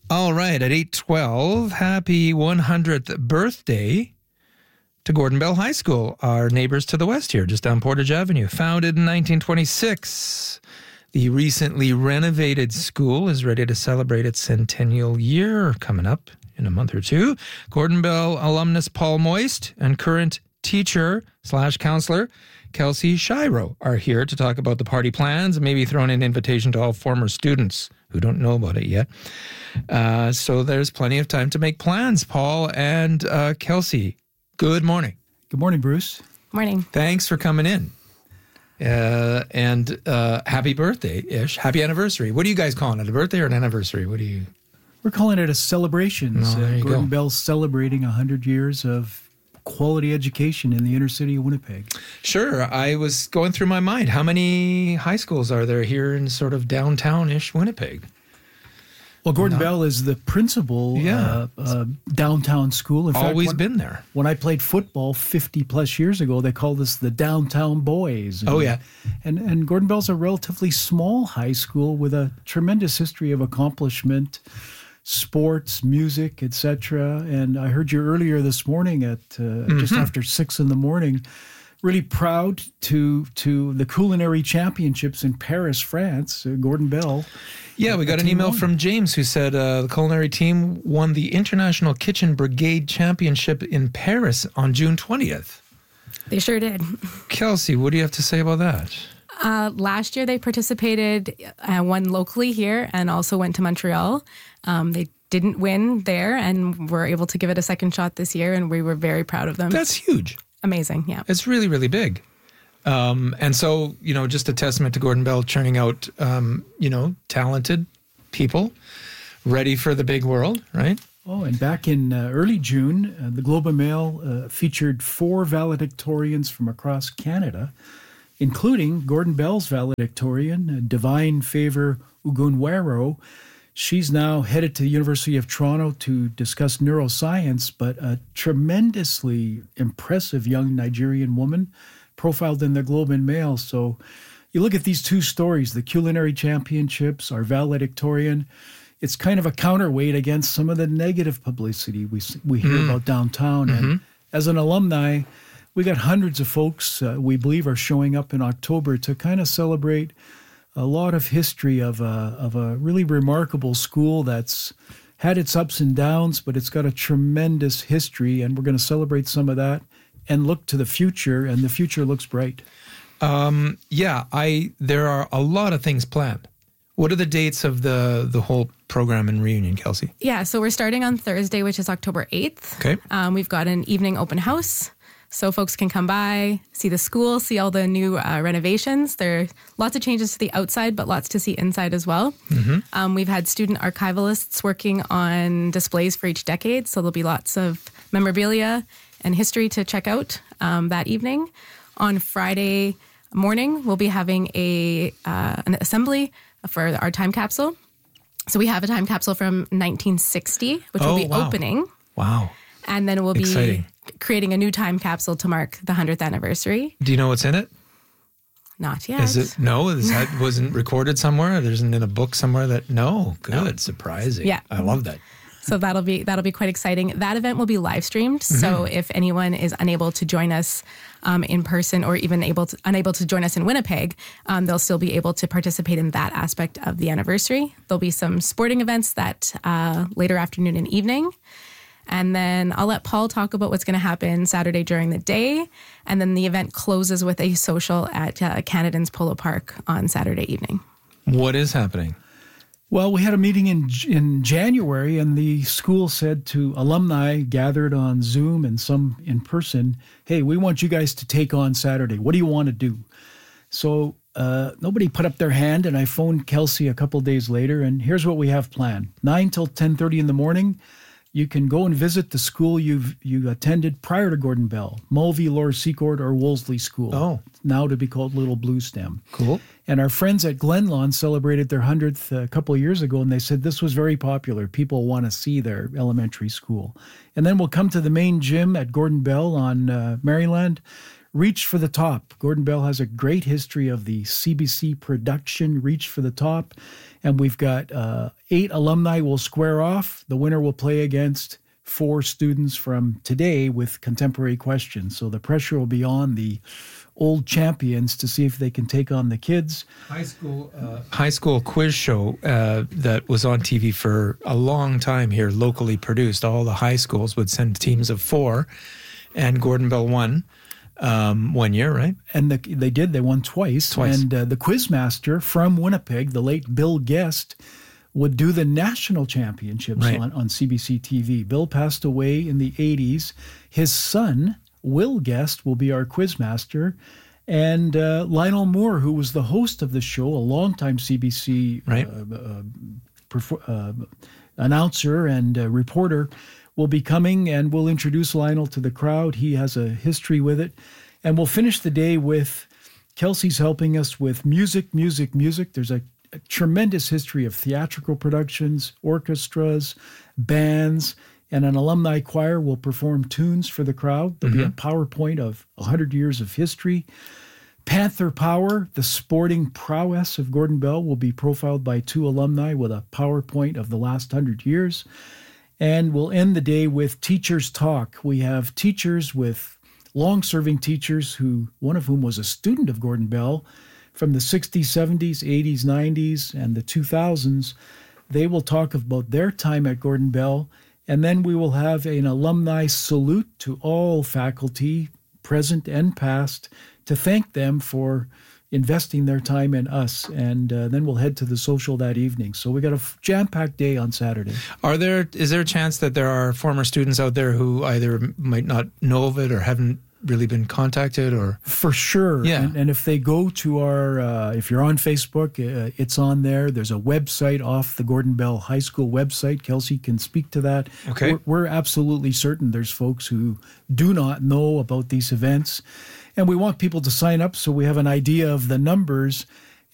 All right, at 8:12, happy 100th birthday to Gordon Bell High School, our neighbors to the west here, just down Portage Avenue. Founded in 1926, the recently renovated school is ready to celebrate its centennial year coming up in a month or two. Gordon Bell alumnus Paul Moist and current teacher/counselor Kelsey Shiro are here to talk about the party plans and maybe throw in an invitation to all former students who don't know about it yet. So there's plenty of time to make plans. Paul and Kelsey, good morning. Good morning, Bruce. Morning. Thanks for coming in. And happy birthday-ish. Happy anniversary. What are you guys calling it? A birthday or an anniversary? What do you... We're calling it a celebration. There you Gordon go. Bell's celebrating 100 years of quality education in the inner city of Winnipeg. Sure. I was going through my mind. How many high schools are there here in sort of downtown-ish Winnipeg? Well, Gordon Bell is the principal downtown school. In Always fact, been there. when I played football 50 plus years ago, they called us the Downtown Boys. Oh, yeah. And Gordon Bell's a relatively small high school with a tremendous history of accomplishment, sports, music, etc. And I heard you earlier this morning at just after 6 a.m, really proud to the culinary championships in Paris, France. Gordon Bell. Yeah, we got an email from James who said the culinary team won the International Kitchen Brigade Championship in Paris on June 20th. They sure did. Kelsey, what do you have to say about that? Last year they participated, won locally here and also went to Montreal. They didn't win there and were able to give it a second shot this year, and we were very proud of them. That's huge. Amazing, yeah. It's really, really big. And so, just a testament to Gordon Bell churning out, talented people ready for the big world, right? Oh, and back in early June, the Globe and Mail featured 4 valedictorians from across Canada, including Gordon Bell's valedictorian, Divine Favor Ugunwaro. She's now headed to the University of Toronto to discuss neuroscience, but a tremendously impressive young Nigerian woman profiled in the Globe and Mail. So you look at these two stories, the culinary championships, our valedictorian, it's kind of a counterweight against some of the negative publicity we hear about downtown. And as an alumni, we got hundreds of folks we believe are showing up in October to kind of celebrate a lot of history of a really remarkable school that's had its ups and downs, but it's got a tremendous history, and we're going to celebrate some of that and look to the future, and the future looks bright. There are a lot of things planned. What are the dates of the whole program and reunion, Kelsey? Yeah, so we're starting on Thursday, which is October 8th. Okay. We've got an evening open house, so folks can come by, see the school, see all the new renovations. There are lots of changes to the outside, but lots to see inside as well. We've had student archivalists working on displays for each decade, so there'll be lots of memorabilia and history to check out that evening. On Friday morning, we'll be having an assembly for our time capsule. So we have a time capsule from 1960, which will be opening. Wow. And then we'll Exciting. be creating a new time capsule to mark the 100th anniversary. Do you know what's in it? Not yet. Is it? No, that wasn't recorded somewhere? There isn't in a book somewhere that... No, good, surprising. Yeah. I love that. So that'll be quite exciting. That event will be live streamed. So if anyone is unable to join us in person, or even unable to join us in Winnipeg, they'll still be able to participate in that aspect of the anniversary. There'll be some sporting events that later afternoon and evening. And then I'll let Paul talk about what's going to happen Saturday during the day. And then the event closes with a social at Canadians Polo Park on Saturday evening. What is happening? Well, we had a meeting in January, and the school said to alumni gathered on Zoom and some in person, hey, we want you guys to take on Saturday. What do you want to do? So nobody put up their hand, and I phoned Kelsey a couple days later, and here's what we have planned. 9 till 10:30 in the morning, you can go and visit the school you attended prior to Gordon Bell, Mulvey, Lower Seacourt, or Wolseley School. Oh. Now to be called Little Blue Stem. Cool. And our friends at Glenlawn celebrated their 100th a couple of years ago, and they said this was very popular. People want to see their elementary school. And then we'll come to the main gym at Gordon Bell on Maryland, Reach for the Top. Gordon Bell has a great history of the CBC production, Reach for the Top. And we've got 8 alumni will square off. The winner will play against 4 students from today with contemporary questions. So the pressure will be on the old champions to see if they can take on the kids. High school quiz show that was on TV for a long time here, locally produced. All the high schools would send teams of 4, and Gordon Bell won. 1 year, right? And they did. They won twice. And the quizmaster from Winnipeg, the late Bill Guest, would do the national championships on CBC TV. Bill passed away in the 80s. His son, Will Guest, will be our quizmaster. And Lionel Moore, who was the host of the show, a longtime CBC announcer and reporter, will be coming, and we'll introduce Lionel to the crowd. He has a history with it. And we'll finish the day with Kelsey's helping us with music. There's a tremendous history of theatrical productions, orchestras, bands, and an alumni choir will perform tunes for the crowd. There'll be a PowerPoint of 100 years of history. Panther Power, the sporting prowess of Gordon Bell, will be profiled by 2 alumni with a PowerPoint of the last 100 years. And we'll end the day with Teachers Talk. We have teachers with long-serving teachers, one of whom was a student of Gordon Bell from the 60s, 70s, 80s, 90s, and the 2000s. They will talk about their time at Gordon Bell. And then we will have an alumni salute to all faculty, present and past, to thank them for investing their time in us, and then we'll head to the social that evening. So we got a jam-packed day on Saturday. Is there a chance that there are former students out there who either might not know of it or haven't really been contacted? Or for sure, yeah. And if they go to our, if you're on Facebook, it's on there. There's a website off the Gordon Bell High School website. Kelsey can speak to that. Okay, we're absolutely certain there's folks who do not know about these events. And we want people to sign up so we have an idea of the numbers.